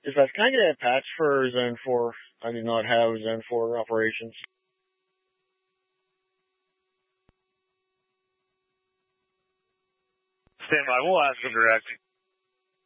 Dispatch, can I get a patch for Zone 4? I do not have Zone 4 operations. Stand by. We'll ask them direct.